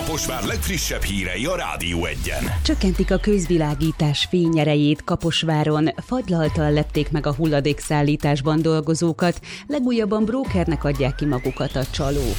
Kaposvár legfrissebb hírei a Rádió Egyen. Csökkentik a közvilágítás fényerejét Kaposváron, fagylalttal lepték meg a hulladékszállításban dolgozókat, legújabban brókernek adják ki magukat a csalók.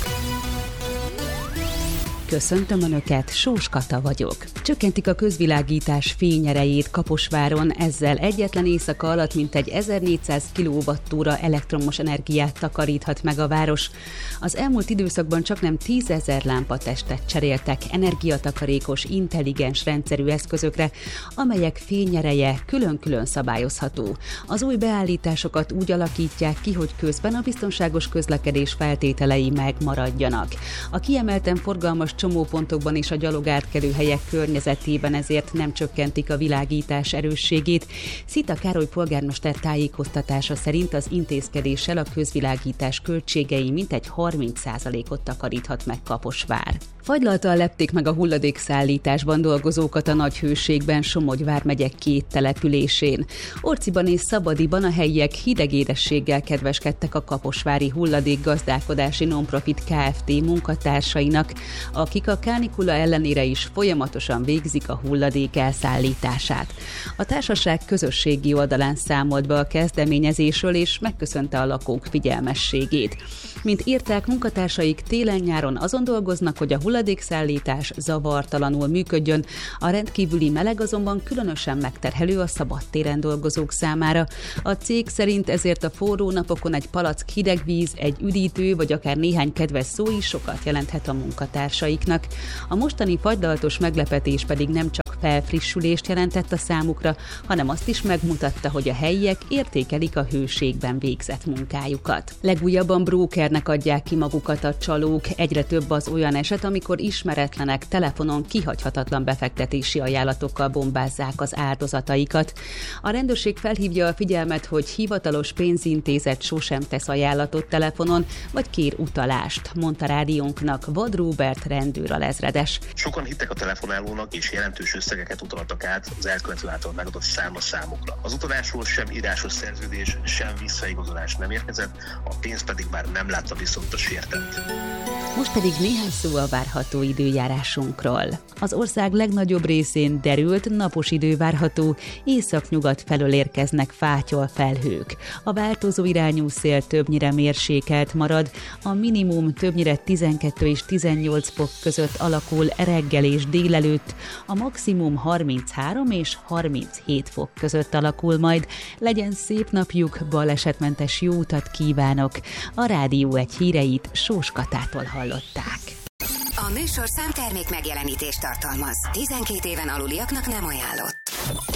Köszöntöm Önöket, Sós Kata vagyok. Csökkentik a közvilágítás fényerejét Kaposváron, ezzel egyetlen éjszaka alatt mintegy 1400 kWh elektromos energiát takaríthat meg a város. Az elmúlt időszakban csaknem 10 000 lámpatestet cseréltek energiatakarékos, intelligens rendszerű eszközökre, amelyek fényereje külön-külön szabályozható. Az új beállításokat úgy alakítják ki, hogy közben a biztonságos közlekedés feltételei megmaradjanak. A kiemelten forgalmas csomópontokban és a gyalogátkelőhelyek környezetében ezért nem csökkentik a világítás erősségét. Szita Károly polgármester tájékoztatása szerint az intézkedéssel a közvilágítás költségei mintegy 30%-ot takaríthat meg Kaposvár. Fagylalttal lepték meg a hulladékszállításban dolgozókat a Nagyhőségben, Somogy vármegye 2 településén. Orciban és Szabadiban a helyiek hideg édességgel kedveskedtek a kaposvári hulladékgazdálkodási non-profit Kft. Munkatársainak, akik a kánikula ellenére is folyamatosan végzik a hulladék elszállítását. A társaság közösségi oldalán számolt be a kezdeményezésről és megköszönte a lakók figyelmességét. Mint írták, munkatársaik télen-nyáron azon dolgoznak, hogy a hulladékszállítás zavartalanul működjön, a rendkívüli meleg azonban különösen megterhelő a szabadtéren dolgozók számára. A cég szerint ezért a forró napokon egy palack hideg víz, egy üdítő vagy akár néhány kedves szó is sokat jelenthet a munkatársaiknak. A mostani fagylaltos meglepetés pedig nem csak felfrissülést jelentett a számukra, hanem azt is megmutatta, hogy a helyiek értékelik a hőségben végzett munkájukat. Legújabban brókernek adják ki magukat a csalók, egyre több az olyan eset, amikor ismeretlenek telefonon kihagyhatatlan befektetési ajánlatokkal bombázzák az áldozataikat. A rendőrség felhívja a figyelmet, hogy hivatalos pénzintézet sosem tesz ajánlatot telefonon, vagy kér utalást, mondta rádiónknak Vad Róbert rendőralezredes. Sokan hittek a telefonálónak és jelentős összegeket utaltak át az elkövető által megadott számukra. Az utalásról sem írásos szerződés, sem visszaigazolás nem érkezett, a pénzt pedig már nem látta viszont a sértett. Most pedig néhány szó a várható időjárásunkról. Az ország legnagyobb részén derült, napos idő várható, északnyugat felől érkeznek fátyol felhők. A változó irányú szél többnyire mérsékelt marad, a minimum többnyire 12 és 18 fok között alakul reggel és délelőtt, a maximum 33 és 37 fok között alakul majd. Legyen szép napjuk, balesetmentes jó utat kívánok! A Rádió Egy híreit Sós Katától hallották. A műsorszám termék megjelenítést tartalmaz. 12 éven aluliaknak nem ajánlott.